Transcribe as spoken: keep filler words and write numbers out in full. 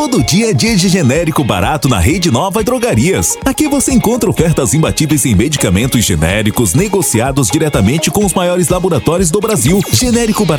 Todo dia é dia de genérico barato na Rede Nova Drogarias. Aqui você encontra ofertas imbatíveis em medicamentos genéricos negociados diretamente com os maiores laboratórios do Brasil. Genérico barato